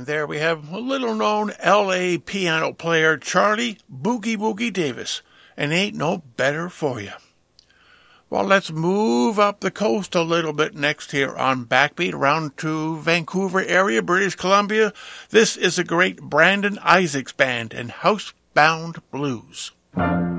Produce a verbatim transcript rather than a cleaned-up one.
And there we have a little-known L A piano player Charlie Boogie Woogie Davis, and ain't no better for you. Well, let's move up the coast a little bit next here on Backbeat around to Vancouver area, British Columbia. This is a great Brandon Isaacs Band and Housebound Blues.